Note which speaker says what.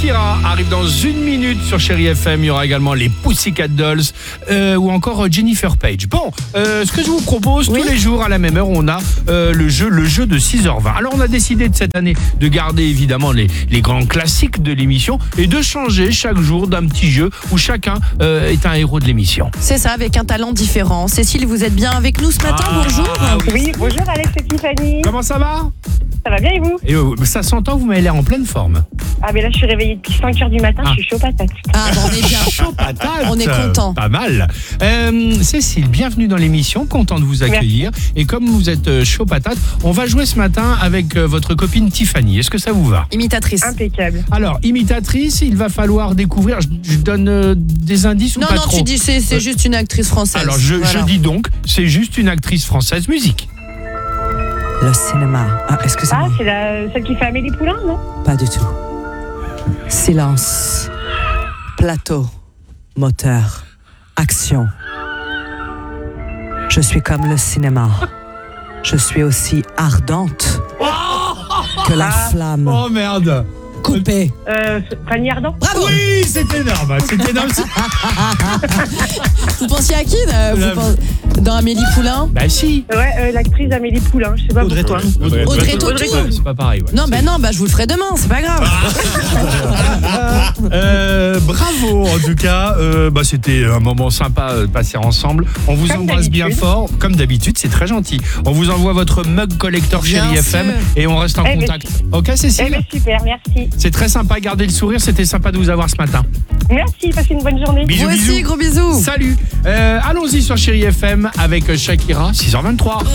Speaker 1: Shakira arrive dans une minute sur Chérie FM. Il y aura également les Pussycat Dolls ou encore Jennifer Page. Bon, ce que je vous propose, tous les jours à la même heure, on a le jeu de 6h20. Alors on a décidé de cette année de garder évidemment les grands classiques de l'émission et de changer chaque jour d'un petit jeu où chacun est un héros de l'émission.
Speaker 2: C'est ça, avec un talent différent. Cécile, vous êtes bien avec nous ce matin, bonjour.
Speaker 3: Oui, bonjour Alex et Tiffany.
Speaker 1: Comment ça va?
Speaker 3: Ça va bien et vous?
Speaker 1: Ça s'entend, vous m'avez l'air en pleine forme.
Speaker 3: Ah mais là je suis réveillée depuis 5h du matin, je suis chaud patate.
Speaker 2: Ah, bon, on est bien.
Speaker 1: Chaud patate.
Speaker 2: On est content.
Speaker 1: Pas mal. Cécile, bienvenue dans l'émission, content de vous accueillir.
Speaker 3: Merci.
Speaker 1: Et comme vous êtes chaud patate, on va jouer ce matin avec votre copine Tiffany. Est-ce que ça vous va?
Speaker 2: Imitatrice.
Speaker 3: Impeccable.
Speaker 1: Alors, imitatrice, il va falloir découvrir. Je donne des indices ou
Speaker 2: Non,
Speaker 1: pas
Speaker 2: non,
Speaker 1: trop?
Speaker 2: tu dis c'est juste une actrice française.
Speaker 1: Alors, je dis donc, c'est juste une actrice française musique.
Speaker 4: Le cinéma. Ah, excusez-moi.
Speaker 3: Ah, c'est celle qui fait Amélie Poulain, non?
Speaker 4: Pas du tout. Silence. Plateau. Moteur. Action. Je suis comme le cinéma. Je suis aussi ardente que la flamme.
Speaker 1: Oh merde!
Speaker 4: Coupée.
Speaker 3: Fanny Ardant.
Speaker 2: Bravo.
Speaker 1: Oui, c'est énorme, c'est énorme.
Speaker 2: Vous pensiez à qui dans Amélie Poulain?
Speaker 1: Bah si.
Speaker 3: Ouais, l'actrice Amélie Poulain, je sais pas pourquoi.
Speaker 2: Audrey Tautou.
Speaker 1: C'est pas pareil. Ouais.
Speaker 2: Non, je vous le ferai demain, c'est pas grave.
Speaker 1: Bravo en tout cas, c'était un moment sympa passé ensemble. On vous
Speaker 3: Comme
Speaker 1: embrasse bien
Speaker 3: d'habitude.
Speaker 1: fort, comme d'habitude, c'est très gentil. On vous envoie votre mug collector
Speaker 2: Bien
Speaker 1: Chérie
Speaker 2: sûr.
Speaker 1: FM et on reste en contact. Ok
Speaker 3: Eh
Speaker 1: Cécile?
Speaker 3: ben super, merci.
Speaker 1: C'est très sympa, gardez le sourire, c'était sympa de vous avoir ce matin.
Speaker 3: Merci, passez une bonne journée.
Speaker 1: Bisous,
Speaker 2: Vous aussi,
Speaker 1: bisous.
Speaker 2: gros bisous.
Speaker 1: Salut. Allons-y sur Chérie FM avec Shakira, 6h23.